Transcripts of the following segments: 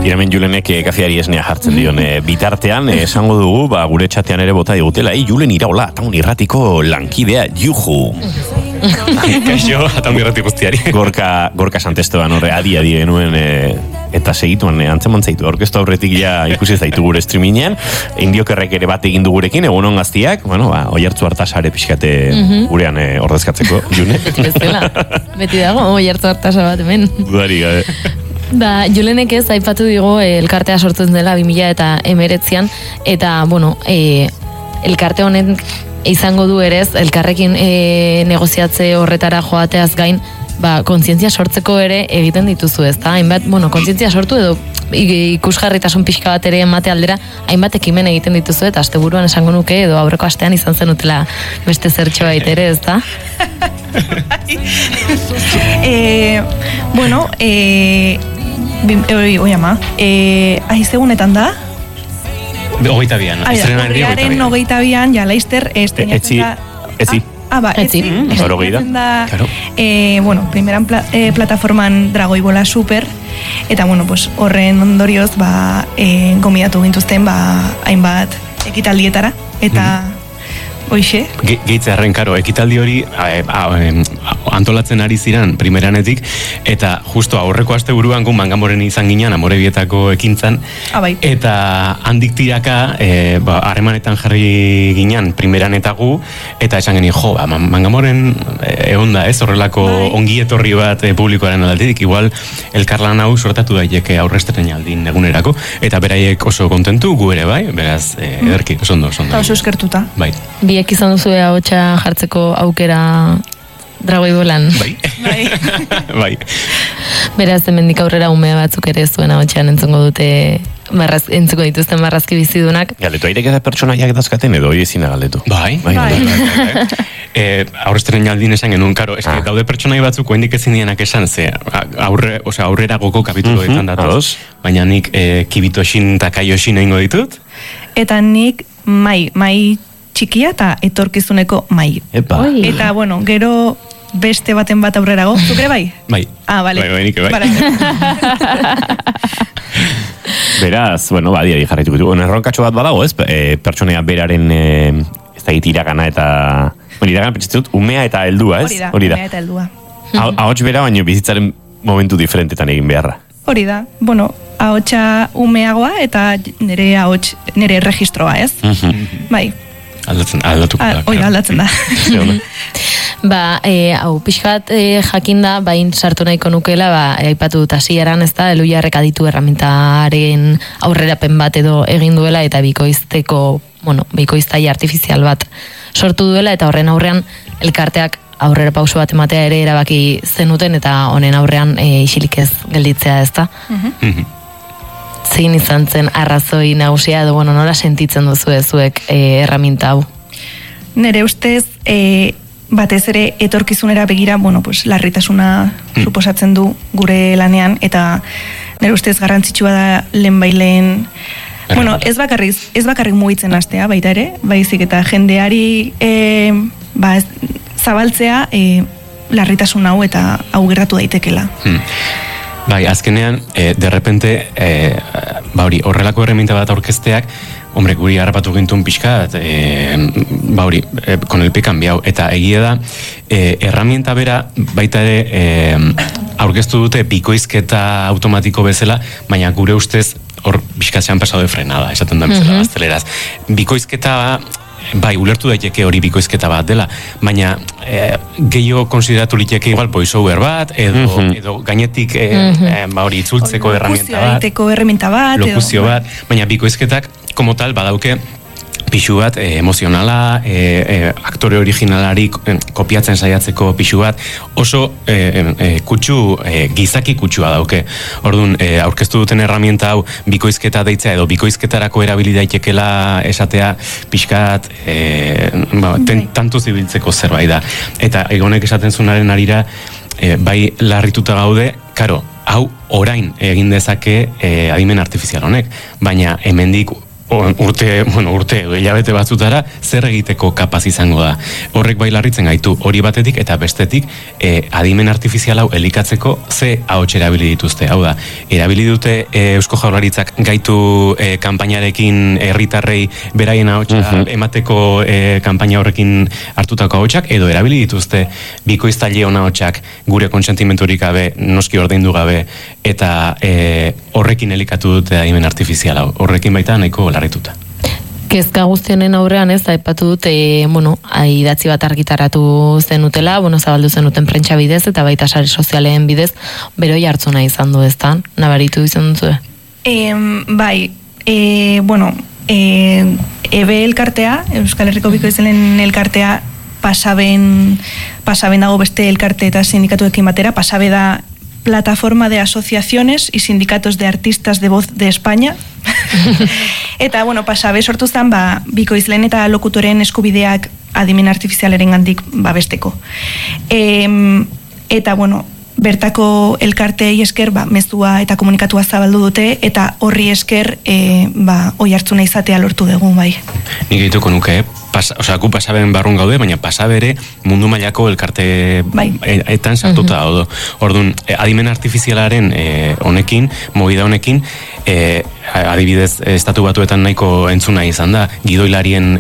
Iramen Julenek kafiari esnea jartzen dion bitartean, esango dugu, gure txatean ere bota digutela, Julen Iraola, Ataun Irratiko lankidea, juju. Kaixo, Ataun Irrati guztiari. Gorka Santestoan horre adi genuen eta segituan antzeman zaitu. Orkestu aurretik ja ikusi zaitu gure streamingean, Indiokerrek ere bat egin du gurekin, egunon gaztiak, oihartzu hartasare pixkate gurean ordezkatzeko, June. Ez dela, beti dago, oihartzu hartasa bat hemen. Dudari gabe. Julenek ez aipatu digo elkartea sortzen dela 2019an eta, elkarte honen izango du ere ez, elkarrekin negoziatze horretara joateaz gain, kontzientzia sortzeko ere egiten dituzu ez, hainbat, kontzientzia sortu edo ikusgarritasun pixka bat ere emate aldera, hainbat ekimen egiten dituzu eta asteburuan esango nuke edo aurreko astean izan zenutela beste zertxo bait ere ez da? Aizegunetan da? 22an, estrenari 22an. 22an, ja, Leister, Etzi. Etzi. Primeran plataforman Dragoi Bola Super, eta, horren ondorioz, gomidatu gintuzten, hainbat ekitaldietara, eta hoixe. Geitzearren, ekitaldi hori antolatzen ari ziren primeranetik, eta justo aurreko asteburuan gu Mangamoren izan ginen, Amorebietako ekintzan, eta handik tiraka harremanetan jarri ginen primeranetagu, eta esan genien, Mangamoren egon da, ez horrelako ongi etorri bat publikoaren aldetik, igual elkarlan hau sortatu daiteke aurresteren aldin egunerako, eta beraiek oso kontentu, gu ere bai, beraz, ederki, oso ondo. Eta oso eskertuta. Bai. Biek izan duzu ahotsa jartzeko aukera Dragoi Bolan. Bai. Beraz, hemendik aurrera ume batzuk ere zuen ahotsean entzungo dute entzuko dituzten marrazki bizidunak. Galdetu, airek eta pertsonaiak dazkaten edo hori ezina galdetu? Bai. Aurresteren aldin esan genuen, daude pertsonai batzuk oendik ezin dienak esan, ze aurrera goko kapitulo ditan datoz, baina nik Kibitoshin eta Kaioshin egingo ditut. Eta nik mai txikia eta etorkizuneko mai. Epa. Eta, gero beste baten bat aurrerago. Zuk ere bai? Bai. Bale. Bai. Beraz, badiari jarraituko dugu. Erronkatxo bat badago, ez? Pertsonea beraren ez da iragana eta... iragana pentsatzen dut, umea eta heldua, ez? Hori da, umea eta heldua. Ahots bera, baina bizitzaren momentu diferentetan egin beharra. Hori da. Ahotsa umeagoa eta nire registroa, ez? Bai. Aldatzen da. Hau, pixkat jakinda, bain sartu nahiko nukela, aipatu dut hasieran, ez da, Elujarrek aditu erramintaren aurrerapen bat edo egin duela, eta bikoiztai artifizial bat sortu duela, eta horren aurrean elkarteak aurrera pauso bat ematea ere erabaki zenuten, eta honen aurrean isilik ez gelditzea, ez da? Zein izan zen arrazoi nagusia edo, nola sentitzen duzu ezuek erraminta hau? Nere ustez, batez ere etorkizunera begira, larritasuna suposatzen du gure lanean, eta nere ustez garrantzitsua da lehenbaileen, ez bakarrik mugitzen hastea baita ere, baizik eta jendeari zabaltzea larritasun hau eta hau gertatu daitekela. Bai, azkenean, derrepente, horrelako erreminta bat aurkezteak, guri harrapatu gintuen pixka, con el pie cambiau, eta egia da, erramienta bera, baita ere, aurkeztu dute bikoizketa automatiko bezala, baina gure ustez, hor pixkatzean pasado de frenada, esaten da bezala, gazteleraz. Bikoizketa, ulertu daiteke hori bikoizketa bat dela, baina gehiago konsideratu liteke igual voiceover bat, edo gainetik itzultzeko erraminta bat, lokuzio bat, baina bikoizketak, como tal, badauke pixu bat emozionala, aktore originalari kopiatzen saiatzeko pixu bat, oso gizaki kutsua dauke. Orduan, aurkeztu duten erramienta hau bikoizketa deitzea edo bikoizketarako erabili daitekela esatea pixkat tantu zibiltzeko zerbait da. Eta egonek esaten zunaren arira, bai larrituta gaude, hau orain egin dezake adimen artifizial honek, baina hemendik urte hilabete batzutara zer egiteko kapaz izango da. Horrek bai larritzen gaitu hori batetik eta bestetik adimen artifizial hau elikatzeko ze ahots erabili dituzte. Hau da, erabili dute Eusko Jaurlaritzak gaitu kanpainarekin herritarrei beraien ahotsa emateko kanpaina horrekin hartutako ahotsak, edo erabili dituzte bikoiztaileon ahotsak gure kontsentimenturik gabe, noski ordaindu gabe, eta horrekin elikatu dute adimen artifizial hau. Horrekin baita nahiko larrituta. Kezka guztionen aurrean ez, aipatu dut, idatzi bat argitaratu zenutela, zabaldu zenuten prentsa bidez, eta baita sare sozialen bidez, beroi hartzuna izan du eztan, nabaritu izan dut? Bai, EBE elkartea, Euskal Herriko Bikoizlen elkartea, pasaben dago beste elkarte eta sindikatuekin batera, pasabe da plataforma de asociaciones y sindicatos de artistas de voz de España. Eta, pasabe sortu zen, bikoizlen eta lokutoren eskubideak adimen artifizialaren gandik babesteko. Eta, bertako elkarteei esker, mezua eta komunikatua zabaldu dute, eta horri esker, oi hartzuna izatea lortu dugu, bai. Nik egituko nuke, gu pasaben barrun gaude, baina pasabere mundu mailako elkarte etan sartuta daudo. Orduan, adimen artifizialaren honekin, movida honekin, adibidez, estatu batuetan nahiko entzuna izan da, gidoilarien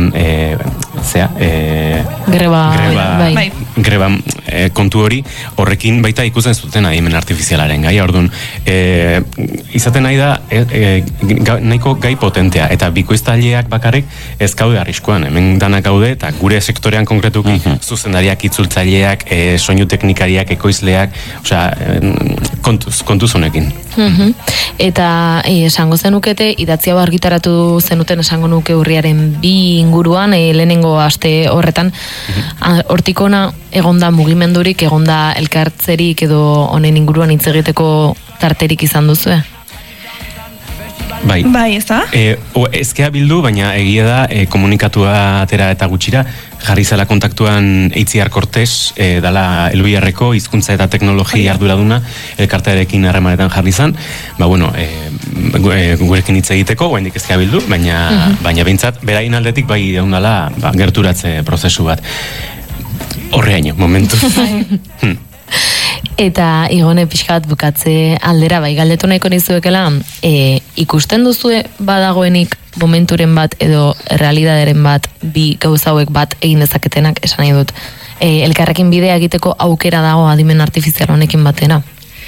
greba kontu hori, horrekin baita ikusten zuten adimen artifizialaren gai. Orduan, izaten nahi da nahiko gai potentea, eta bikoiztaileak bakarrik ez gaude arriskuan, hemen danak gaude, eta gure sektorean konkretuki zuzendariak, itzultzaileak, soinu teknikariak, ekoizleak, kontuz honekin. Eta esango zenukete, idatzi hau argitaratu zenuten esango nuke urriaren 2 inguruan, lehenengo aste horretan, hortikona egonda mugimendurik, egonda elkartzerik edo honen inguruan hitz egiteko tarterik izan duzue? Bai, ez da? Ezkea bildu, baina egia da komunikatua atera eta gutxira, jarri zela kontaktuan Eitziar Cortés, dala Elbiarreko hizkuntza eta teknologia arduraduna elkartearekin harremanetan jarri zan, gurekin hitz egiteko, oraindik ezkea bildu, baina behintzat, beraien aldetik bai daundala gerturatze prozesu bat. Horreaino, momentu. Eta Igone pixka bat bukatze aldera, galdetu nahiko nizuekela, ikusten duzue badagoenik momenturen bat edo realidaderen bat, bi gauza hauek bat egin dezaketenak, esan nahi dut, elkarrekin bidea egiteko aukera dago adimen artifizial honekin batera?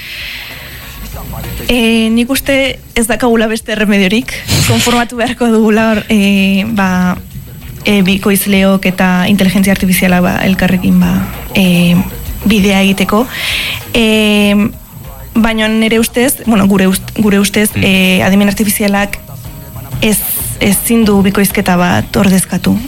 Nik uste ez dakagula beste erremediorik, konformatu beharko dugula bikoizleok eta inteligentzia artifiziala elkarrekin bidea egiteko. Baina nire ustez, gure ustez, adimen artifizialak ezin du bikoizketa bat ordezkatu.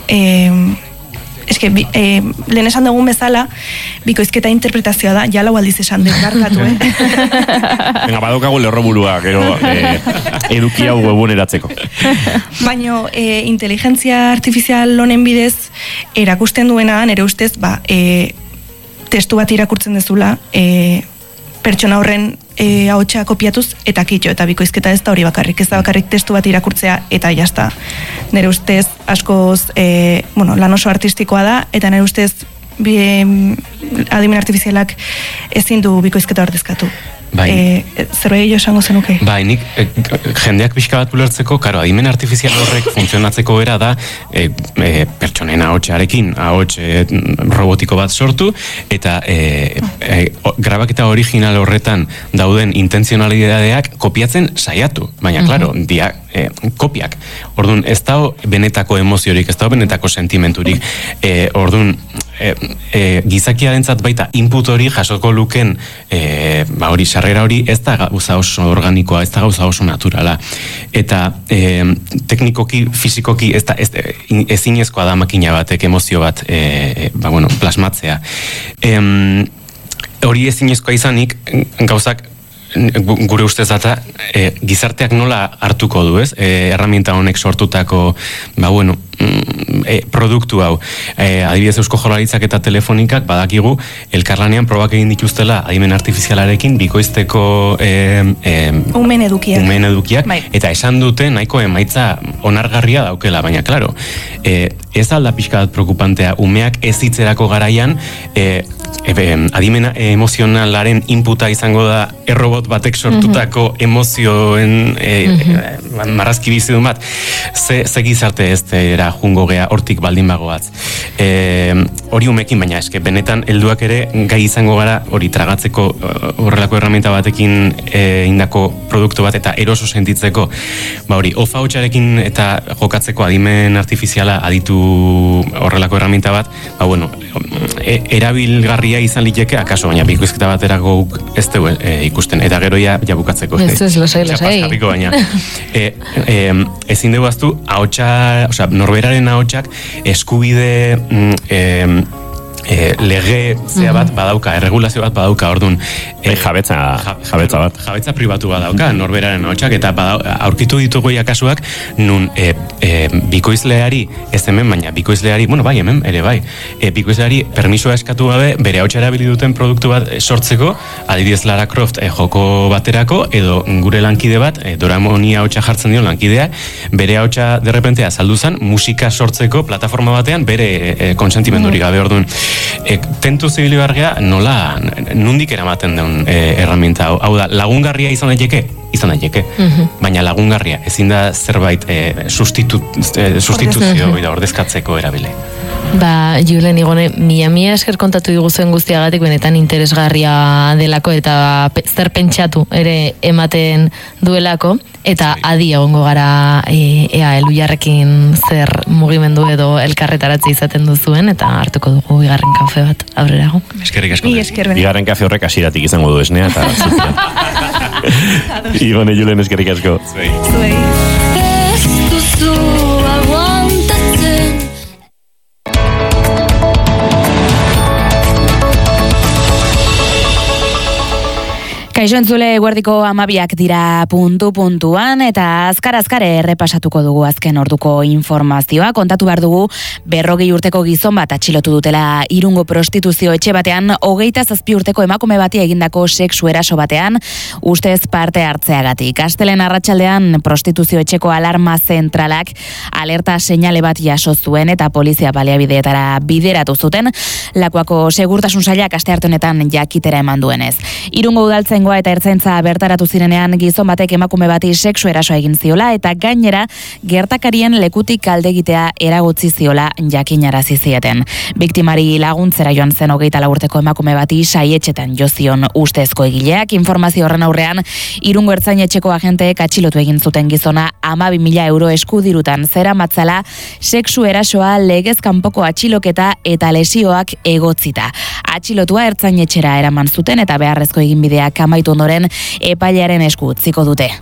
Lehen esan dugun bezala, bikoizketa interpretazioa da, jala aldiz esan dut, gartatu, Venga, badokagu lerroburua, gero eduki hau webuneratzeko. Baina, inteligentzia artifizial honen bidez, erakusten duena, nire ustez, testu bat irakurtzen dezula, pertsona horren ahotsa kopiatuz eta kitxo, eta bikoizketa ez da hori bakarrik, ez da bakarrik testu bat irakurtzea eta jazta. Nire ustez askoz lan oso artistikoa da, eta nire ustez adimen artifizialak ezin du bikoizketa ordezkatu. Zerbait jo esango zenuke? Nik jendeak pixka bat ulertzeko, adimen artifizial horrek funtzionatzeko era da pertsonen ahotsarekin ahots robotiko bat sortu, eta grabaketa original horretan dauden intentzionalidadeak kopiatzen saiatu, baina klaro, kopiak. Orduan, ez da benetako emoziorik, ez da benetako sentimenturik. Orduan, gizakiarentzat baita input hori jasoko luken hori sarrera hori ez da gauza oso organikoa, ez da gauza oso naturala. Eta teknikoki, fizikoki ezinezkoa da makina batek emozio bat plasmatzea. Hori ezinezkoa izanik gauzak gure ustez data, gizarteak nola hartuko du, ez? Erraminta honek sortutako, produktu hau. Adibidez Eusko Jaurlaritzak eta Telefonikak badakigu elkarlanean probak egin dituztela adimen artifizialarekin bikoizteko umen edukiak eta esan dute nahiko emaitza onargarria daukela, baina claro, ez alda pixka bat preokupantea, umeak ez hitzerako garaian adimen emozionalaren inputa izango da errobot batek sortutako emozioen marrazki bizidun bat, ze gizarte ez era jungo gea hortik baldin bagoaz. Hori umekin, baina eske benetan helduak ere gai izango gara hori tragatzeko horrelako herramienta batekin indako produktu bat eta eroso sentitzeko, hori ofa hotxarekin eta jokatzeko adimen artifiziala aditu horrelako herramienta bat, erabilgarria izan liteke akaso, baina bikoizketa baterako ez dugu ikusten, eta gero ja bukatzeko. Ez, lasai. Baina ezin dugu aztu norberaren ahotsak eskubide lege zea bat badauka, erregulazio bat badauka, orduan jabetza pribatu badauka, norberaren ahotsak, eta aurkitu ditugu jakasuak nun bikoizleari, ez hemen, baina bikoizleari, hemen ere bai, bikoizleari permisoa eskatu gabe bere ahotsa erabili duten produktu bat sortzeko, adibidez Lara Croft joko baterako, edo gure lankide bat, Doraemoni ahotsa jartzen dio lankidea, bere ahotsa derrepentea saldu zen, musika sortzeko plataforma batean bere konsentimendurik gabe, orduan tentu zibili bargea nola nundik eramaten den herramienta hau da, lagungarria izan daiteke, baina lagungarria ezin da zerbait sustituzio da ordezkatzeko erabile. Julen, igone, mila esker kontatu diguzuen guztiagatik benetan interesgarria delako eta zer pentsatu ere ematen duelako, eta adi egongo gara Elhuyarrekin zer mugimendu edo elkarretaratze izaten duzuen, eta hartuko dugu bigarren kafe bat aurrerago. Eskerrik asko. Bigarren kafe horrek hasieratik izango du esnea, eta Igone, Julen, eskerrik asko. Zuei. Kaixo entzule, guardiko 12 dira puntuan eta azkar errepasatuko dugu azken orduko informazioa. Kontatu behar dugu 40 urteko gizon bat atxilotu dutela Irungo prostituzio etxe batean 27 urteko emakume bati egindako sexu eraso batean ustez parte hartzeagatik. Astelehen arratsaldean prostituzio etxeko alarma zentralak alerta seinale bat jaso zuen eta polizia baliabideetara bideratu zuten. Lakuako segurtasun sailak astearte honetan jakitera eman duenez. Irungo udaltzaingoa eta ertzaintza bertaratu zirenean gizon batek emakume bati sexu erasoa egin ziola eta gainera gertakarien lekutik aldegitea eragotzi ziola jakinarazi zieten. Biktimari laguntzera joan zen 24 urteko emakume bati saietxetan jo zion ustezko egileak. Informazio horren aurrean Irungo ertzainetxeko agenteek atxilotu egin zuten gizona 12.000 euro eskudirutan zeramatzala sexu erasoa legez kanpoko atxiloketa eta lesioak egotzita. Atxilotua ertzainetxera eraman zuten eta beharrezko eginbideak amaitu ondoren epailearen esku utziko dute.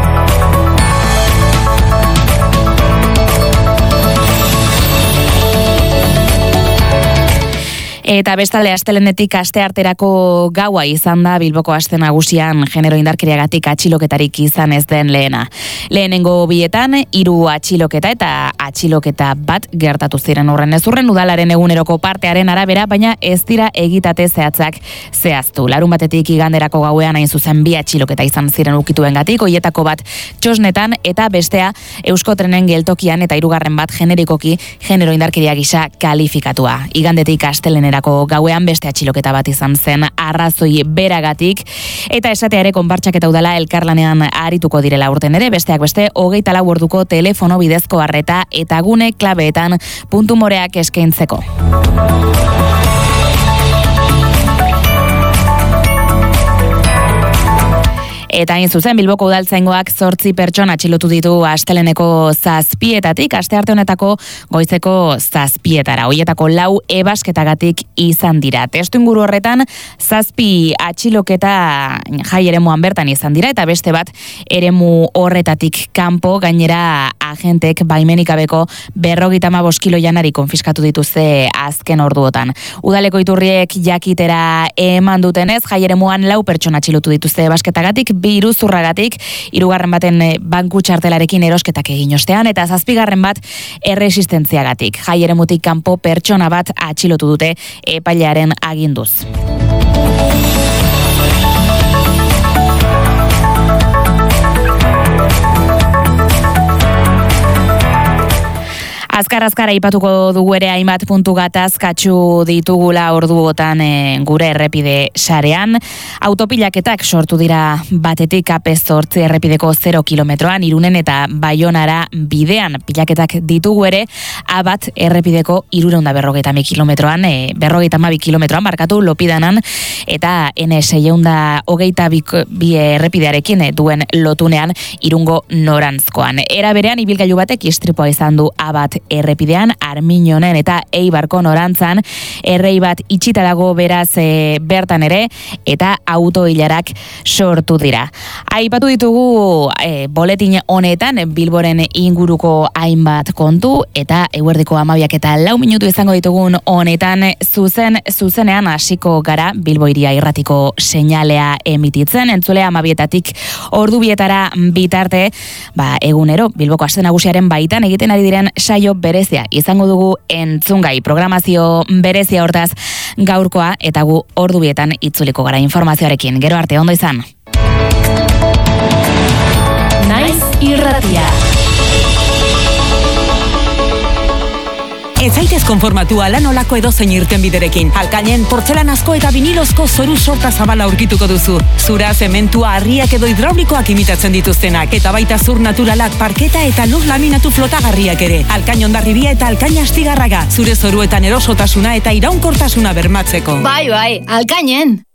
Eta bestalde astelehenetik astearterako gaua izan da Bilboko aste nagusian genero indarkeriagatik atxiloketarik izan ez den lehena. Lehenengo bietan 3 atxiloketa eta atxiloketa bat gertatu ziren horren ezurren udalaren eguneroko partearen arabera, baina ez dira egitate zehatzak zehaztu. Larun batetik iganderako gauean hain zuzen 2 atxiloketa izan ziren ukituengatik, hoietako bat txosnetan eta bestea Euskotrenen geltokian eta 3. bat generikoki genero indarkeria gisa kalifikatua. Igandetik astelehenera gauean beste atxiloketa bat izan zen arrazoi beragatik eta esatea ere konpartsak eta udala elkarlanean arituko direla urten ere, besteak beste 24 orduko telefono bidezko arreta eta gune klabeetan puntu moreak eskaintzeko. Eta hain zuzen, Bilboko udaltzaingoak 8 pertsona atxilotu ditu asteleneko 7:00 astearte honetako goizeko 7:00. Hoietako 4 ebasketagatik izan dira. Testuinguru horretan 7 atxiloketa jai eremuan bertan izan dira, eta beste bat eremu horretatik kanpo, gainera agentek baimenik gabeko 55 kilo janari konfiskatu dituzte azken orduotan. Udaleko iturriek jakitera eman dutenez, jai eremuan 4 pertsona atxilotu dituzte basketagatik, 2 iruzurragatik, 3. baten banku txartelarekin erosketak egin ostean, eta 7. bat erresistentziagatik. Jai eremutik kanpo pertsona bat atxilotu dute epailearen aginduz. Azkar aipatuko dugu ere hainbat puntu gatazkatsu ditugula orduotan gure errepide sarean. Autopilaketak sortu dira batetik AP8 errepideko 0 kilometroan, Irunen eta Baionara bidean. Pilaketak ditugu ere Abat errepideko 352 kilometroan, 52 kilometroan markatu Lopidanan, eta N622 errepidearekin duen lotunean Irungo norantzkoan. Era berean ibilgailu batek istripua izan du Abat errepidean, Armiñonen eta Eibarko norantzan, errei bat itxita dago beraz bertan ere, eta autoilarak sortu dira. Aipatu ditugu boletin honetan Bilboren inguruko hainbat kontu, eta eguerdiko 12:04 minutu izango ditugun honetan zuzenean hasiko gara Bilbo Hiria irratiko seinalea emititzen, entzulea 12:00 ordu 2:00 bitarte, egunero Bilboko aste nagusiaren baitan egiten ari diren saio berezia izango dugu entzungai, programazio berezia hortaz gaurkoa, eta gu ordu 2:00 itzuliko gara informazioarekin. Gero arte, ondo izan. Naiz irratia. Ez zaitez konformatu ala nolako edozein irtenbiderekin. Alkainen portzelanazko eta vinilozko zoru sorta zabala aurkituko duzu. Zura, zementua, harriak edo hidraulikoak imitatzen dituztenak, eta baita zur naturalak, parketa eta lur laminatu flotagarriak ere. Alkain Hondarribia eta Alkain Astigarraga, zure zoruetan erosotasuna eta iraunkortasuna bermatzeko. Bai, Alkainen.